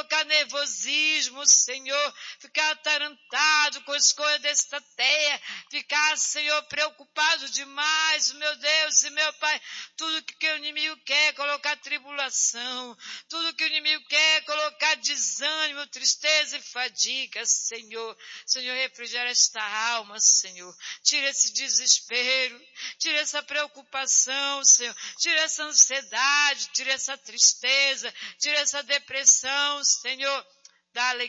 colocar nervosismo, Senhor, ficar atarantado com as coisas desta terra, ficar, Senhor, preocupado demais, meu Deus e meu Pai, tudo que o inimigo quer, colocar tribulação, tudo que o inimigo quer, colocar desânimo, tristeza e fadiga, Senhor, refrigera esta alma, Senhor, tira esse desespero, tira essa preocupação, Senhor, tira essa ansiedade, tira essa tristeza, tira essa depressão, Senhor, dá alegria